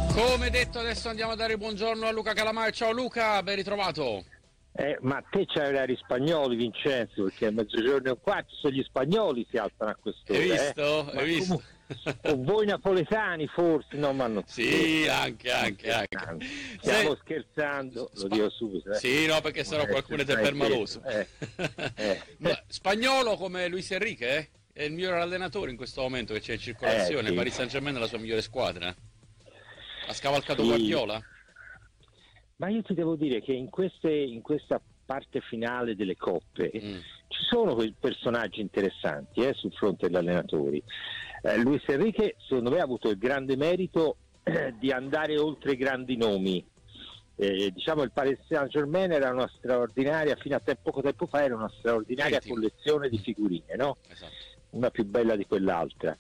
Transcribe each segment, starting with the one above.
Come detto, adesso andiamo a dare il buongiorno a Luca Calamai. Ciao Luca, ben ritrovato. Ma te c'hai orari spagnoli, Vincenzo, perché a mezzogiorno e un quarto sono gli spagnoli si alzano a quest'ora. Hai visto? Ma Hai visto? o voi napoletani forse, no, ma non Sì, anche. Stiamo scherzando, lo dico subito. Sì, no, perché sennò qualcuno ti è permaloso. Ma spagnolo come Luis Enrique, eh? È il miglior allenatore in questo momento che c'è in circolazione. Sì. Paris Saint-Germain è la sua migliore squadra. Ha scavalcato Sì. Guardiola? Ma io ti devo dire che in questa parte finale delle coppe ci sono quei personaggi interessanti sul fronte degli allenatori. Luis Enrique secondo me ha avuto il grande merito di andare oltre i grandi nomi. Diciamo il Paris Saint-Germain era una straordinaria, fino a poco tempo fa era una straordinaria collezione di figurine, no? Esatto. Una più bella di quell'altra.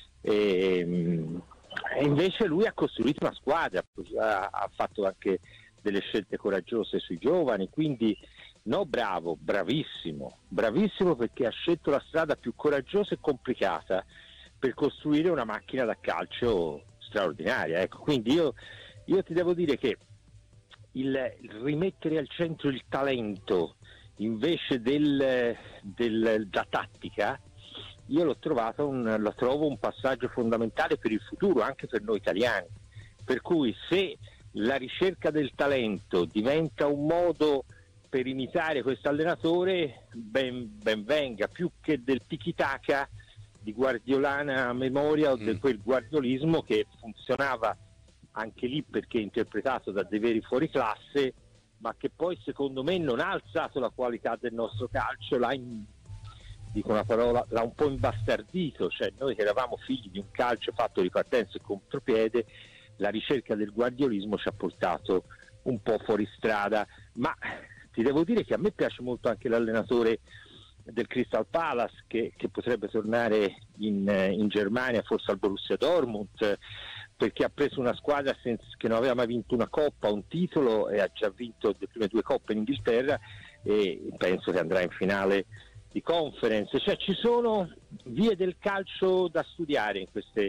E invece lui ha costruito una squadra, ha fatto anche delle scelte coraggiose sui giovani, quindi no, bravissimo perché ha scelto la strada più coraggiosa e complicata per costruire una macchina da calcio straordinaria, ecco. Quindi io ti devo dire che il rimettere al centro il talento invece della tattica, io lo trovo un passaggio fondamentale per il futuro, anche per noi italiani, per cui se la ricerca del talento diventa un modo per imitare questo allenatore, ben venga, più che del tiki-taka di guardiolana memoria o di quel guardiolismo che funzionava anche lì perché interpretato da dei veri fuori classe, ma che poi secondo me non ha alzato la qualità del nostro calcio, dico una parola, l'ha un po' imbastardito, cioè noi che eravamo figli di un calcio fatto di partenza e contropiede, la ricerca del guardiolismo ci ha portato un po' fuori strada, ma ti devo dire che a me piace molto anche l'allenatore del Crystal Palace che potrebbe tornare in Germania, forse al Borussia Dortmund, perché ha preso una squadra che non aveva mai vinto una coppa, un titolo, e ha già vinto le prime 2 coppe in Inghilterra e penso che andrà in finale di conference. Cioè ci sono vie del calcio da studiare